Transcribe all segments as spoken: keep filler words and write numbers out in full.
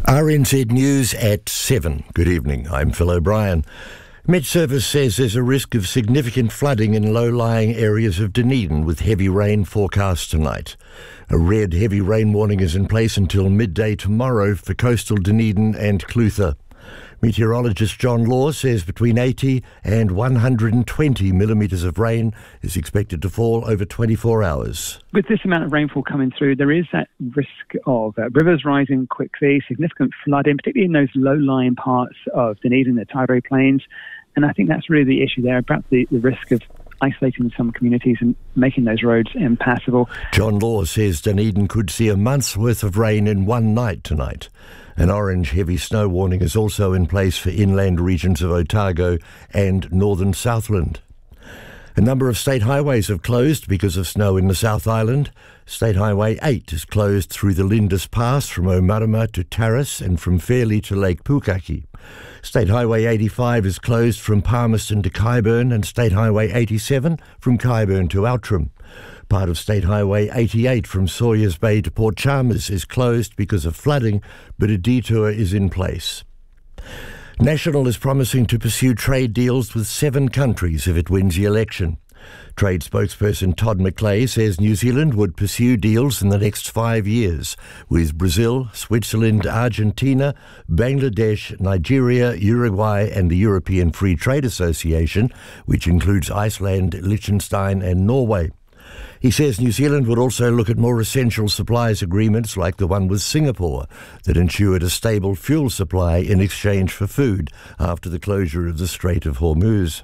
R N Z News at seven. Good evening, I'm Phil O'Brien. Met Service says there's a risk of significant flooding in low-lying areas of Dunedin with heavy rain forecast tonight. A red heavy rain warning is in place until midday tomorrow for coastal Dunedin and Clutha. Meteorologist John Law says between eighty and one hundred twenty millimetres of rain is expected to fall over twenty-four hours. With this amount of rainfall coming through, there is that risk of uh, rivers rising quickly, significant flooding, particularly in those low-lying parts of Dunedin, the Tairau Plains. And I think that's really the issue there, about the, the risk of isolating some communities and making those roads impassable. John Law says Dunedin could see a month's worth of rain in one night tonight. An orange heavy snow warning is also in place for inland regions of Otago and northern Southland. A number of state highways have closed because of snow in the South Island. State Highway eight is closed through the Lindis Pass from Omarama to Tarras and from Fairlie to Lake Pukaki. State Highway eighty-five is closed from Palmerston to Kyburn and State Highway eighty-seven from Kyburn to Outram. Part of State Highway eighty-eight from Sawyers Bay to Port Chalmers is closed because of flooding, but a detour is in place. National is promising to pursue trade deals with seven countries if it wins the election. Trade spokesperson Todd McClay says New Zealand would pursue deals in the next five years with Brazil, Switzerland, Argentina, Bangladesh, Nigeria, Uruguay and the European Free Trade Association, which includes Iceland, Liechtenstein and Norway. He says New Zealand would also look at more essential supplies agreements like the one with Singapore that ensured a stable fuel supply in exchange for food after the closure of the Strait of Hormuz.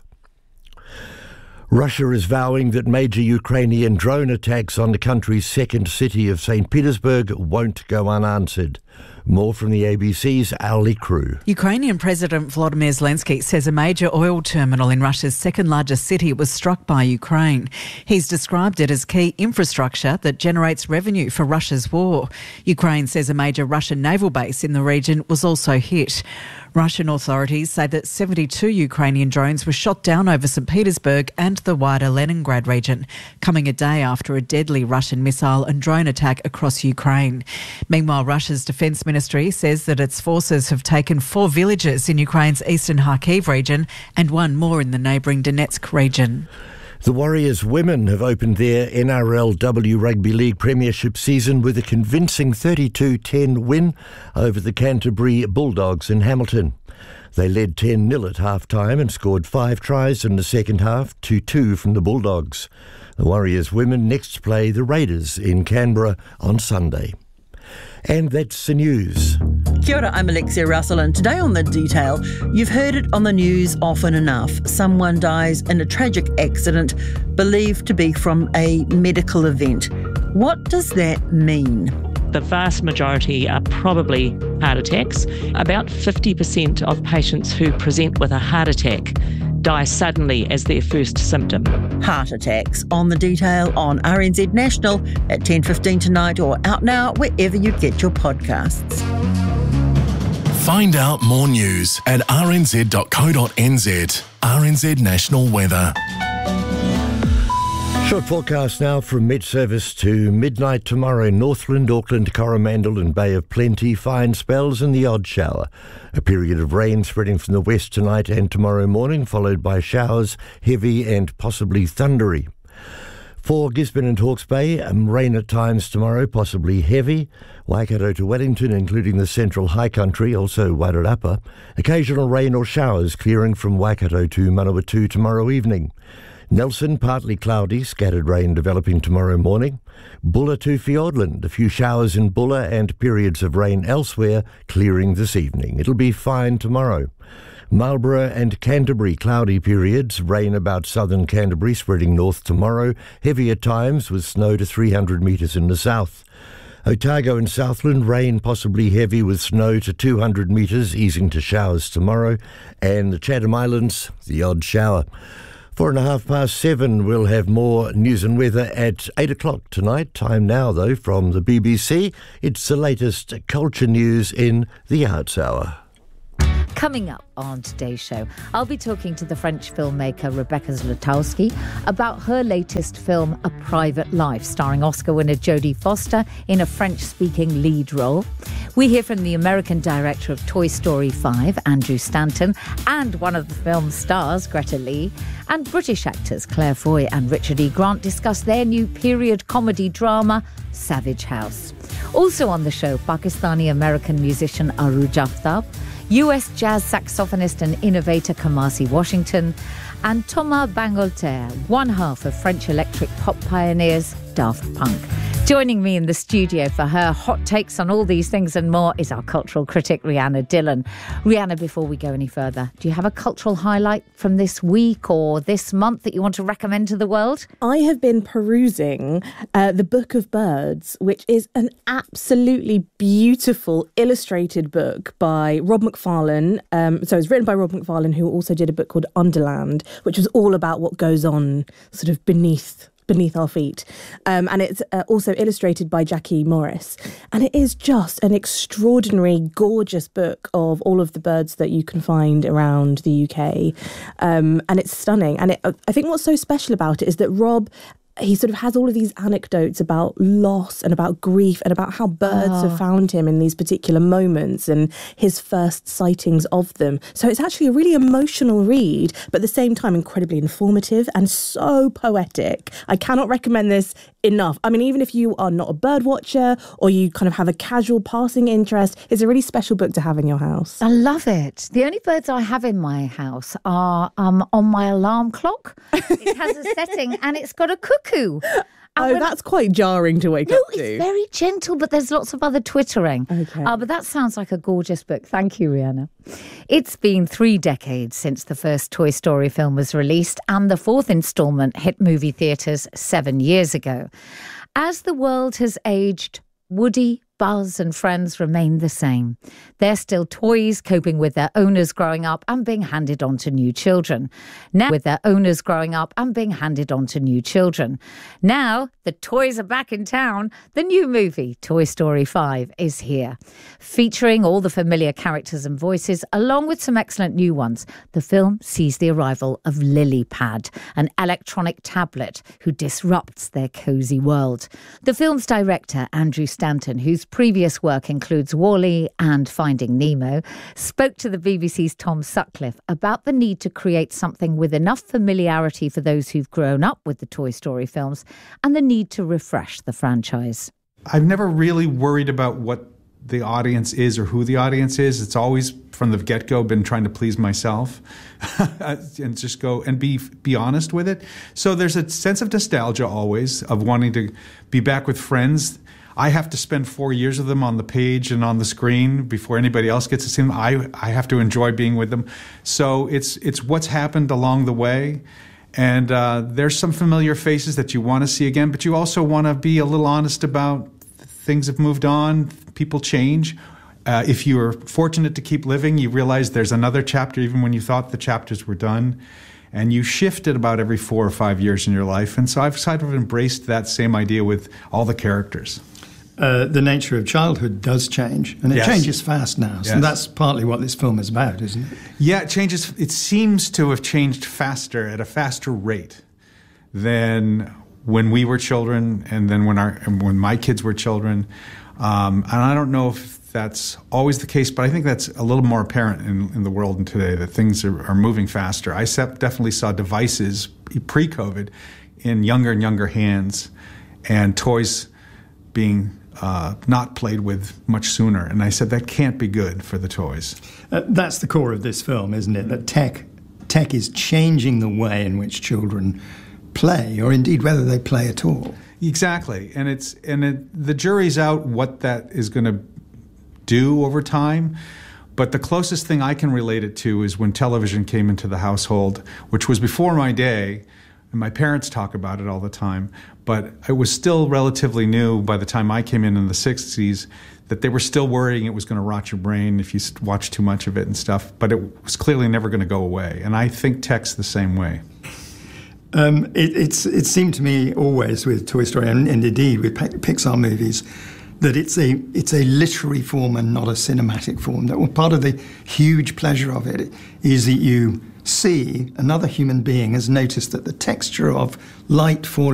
Russia is vowing that major Ukrainian drone attacks on the country's second city of Saint Petersburg won't go unanswered. More from the A B C's Ali Crew. Ukrainian President Volodymyr Zelensky says a major oil terminal in Russia's second largest city was struck by Ukraine. He's described it as key infrastructure that generates revenue for Russia's war. Ukraine says a major Russian naval base in the region was also hit. Russian authorities say that seventy-two Ukrainian drones were shot down over Saint Petersburg and the wider Leningrad region, coming a day after a deadly Russian missile and drone attack across Ukraine. Meanwhile, Russia's defence ministry says that its forces have taken four villages in Ukraine's eastern Kharkiv region and one more in the neighbouring Donetsk region. The Warriors women have opened their N R L W Rugby League Premiership season with a convincing thirty-two ten win over the Canterbury Bulldogs in Hamilton. They led ten nil at half-time and scored five tries in the second half, to two from the Bulldogs. The Warriors women next play the Raiders in Canberra on Sunday. And that's the news. Kia ora, I'm Alexia Russell, and today on The Detail, you've heard it on the news often enough. Someone dies in a tragic accident believed to be from a medical event. What does that mean? The vast majority are probably heart attacks. About fifty percent of patients who present with a heart attack die suddenly as their first symptom. Heart attacks on The Detail on R N Z National at ten fifteen tonight or out now wherever you get your podcasts. Find out more news at r n z dot co dot n z. R N Z National Weather. Short forecast now from Met Service to midnight tomorrow. Northland, Auckland, Coromandel and Bay of Plenty. Fine spells and the odd shower. A period of rain spreading from the west tonight and tomorrow morning, followed by showers, heavy and possibly thundery. For Gisborne and Hawke's Bay, um, rain at times tomorrow, possibly heavy. Waikato to Wellington, including the central high country, also Wairarapa. Occasional rain or showers clearing from Waikato to Manawatu tomorrow evening. Nelson, partly cloudy, scattered rain developing tomorrow morning. Bulla to Fiordland, a few showers in Bulla and periods of rain elsewhere, clearing this evening. It'll be fine tomorrow. Marlborough and Canterbury, cloudy periods, rain about southern Canterbury, spreading north tomorrow, heavy at times with snow to three hundred metres in the south. Otago and Southland, rain possibly heavy with snow to two hundred metres, easing to showers tomorrow. And the Chatham Islands, the odd shower. Four and a half past seven, we'll have more news and weather at eight o'clock tonight. Time now, though, from the B B C. It's the latest culture news in the Arts Hour. Coming up on today's show, I'll be talking to the French filmmaker Rebecca Zlotowski about her latest film, A Private Life, starring Oscar winner Jodie Foster in a French-speaking lead role. We hear from the American director of Toy Story five, Andrew Stanton, and one of the film's stars, Greta Lee, and British actors Claire Foy and Richard E. Grant discuss their new period comedy drama, Savage House. Also on the show, Pakistani-American musician Arooj Aftab, U S jazz saxophonist and innovator Kamasi Washington, and Thomas Bangalter, one half of French electric pop pioneers Daft Punk. Joining me in the studio for her hot takes on all these things and more is our cultural critic, Rhianna Dillon. Rhianna, before we go any further, do you have a cultural highlight from this week or this month that you want to recommend to the world? I have been perusing uh, The Book of Birds, which is an absolutely beautiful illustrated book by Rob McFarlane. Um, so it's written by Rob McFarlane, who also did a book called Underland, which was all about what goes on sort of beneath beneath our feet. Um, and it's uh, also illustrated by Jackie Morris. And it is just an extraordinary, gorgeous book of all of the birds that you can find around the U K. Um, and it's stunning. And it, I think what's so special about it is that Rob, he sort of has all of these anecdotes about loss and about grief and about how birds oh. have found him in these particular moments and his first sightings of them. So it's actually a really emotional read, but at the same time incredibly informative and so poetic. I cannot recommend this enough. I mean, even if you are not a bird watcher or you kind of have a casual passing interest, it's a really special book to have in your house. I love it. The only birds I have in my house are um, on my alarm clock. It has a setting and it's got a cuckoo. And oh, that's quite jarring to wake no, up to. No, it's very gentle, but there's lots of other twittering. Okay. Uh, but that sounds like a gorgeous book. Thank you, Rhianna. It's been three decades since the first Toy Story film was released, and the fourth instalment hit movie theatres seven years ago. As the world has aged, Woody, Buzz and friends remain the same. They're still toys, coping with their owners growing up and being handed on to new children. Now, with their owners growing up and being handed on to new children. Now, the toys are back in town. The new movie, Toy Story five, is here. Featuring all the familiar characters and voices, along with some excellent new ones, the film sees the arrival of LilyPad, an electronic tablet who disrupts their cosy world. The film's director, Andrew Stanton, whose previous work includes WALL-E and Finding Nemo, spoke to the B B C's Tom Sutcliffe about the need to create something with enough familiarity for those who've grown up with the Toy Story films and the need to refresh the franchise. I've never really worried about what the audience is or who the audience is. It's always from the get-go been trying to please myself and just go and be be honest with it. So there's a sense of nostalgia always of wanting to be back with friends. I have to spend four years with them on the page and on the screen before anybody else gets to see them. I I have to enjoy being with them. So it's it's what's happened along the way. And uh, there's some familiar faces that you want to see again, but you also want to be a little honest about things have moved on, people change. Uh, if you are fortunate to keep living, you realize there's another chapter even when you thought the chapters were done. And you shift it about every four or five years in your life. And so I've sort of embraced that same idea with all the characters. Uh, the nature of childhood does change, and it yes. changes fast now. So yes. that's partly what this film is about, isn't it? Yeah, it changes. It seems to have changed faster, at a faster rate than when we were children and then when our when my kids were children. Um, and I don't know if that's always the case, but I think that's a little more apparent in, in the world today, that things are, are moving faster. I definitely saw devices pre-COVID in younger and younger hands, and toys being Uh, not played with much sooner. And I said, that can't be good for the toys. Uh, that's the core of this film, isn't it? That tech tech is changing the way in which children play, or indeed whether they play at all. Exactly. And it's and it, the jury's out what that is going to do over time. But the closest thing I can relate it to is when television came into the household, which was before my day. And my parents talk about it all the time, but it was still relatively new by the time I came in in the sixties, that they were still worrying it was going to rot your brain if you watch too much of it and stuff, but it was clearly never going to go away. And I think tech's the same way. Um, it, it's, it seemed to me always with Toy Story, and, and indeed with Pixar movies, that it's a it's a literary form and not a cinematic form. That part of the huge pleasure of it is that you see another human being has noticed that the texture of light falling